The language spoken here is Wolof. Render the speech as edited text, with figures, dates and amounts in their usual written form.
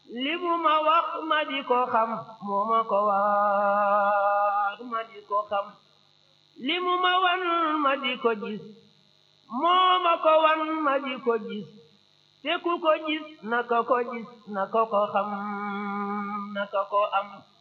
li mu ma wax ma di ko xam moo ma ko wax ma di ko xam li mu ma wan ma di ko gis moo ma ko wan ma di ko gis te ku ko gis naka ko gis naka ko xam naka ko am